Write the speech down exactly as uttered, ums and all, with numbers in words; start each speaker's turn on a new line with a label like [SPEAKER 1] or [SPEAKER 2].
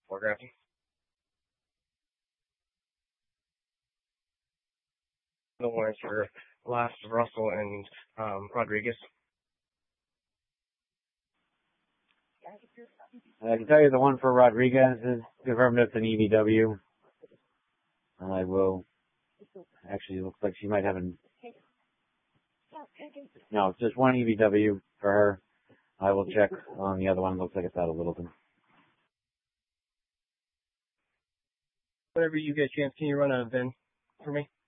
[SPEAKER 1] photographing. The ones for last Russell and um, Rodriguez.
[SPEAKER 2] I can tell you the one for Rodriguez is confirmed it's an E V W. I will. Actually, it looks like she might have an. No, it's just one E V W for her. I will check on the other one. Looks like it's out of Littleton.
[SPEAKER 1] Whenever you get a chance, can you run a V I N for me?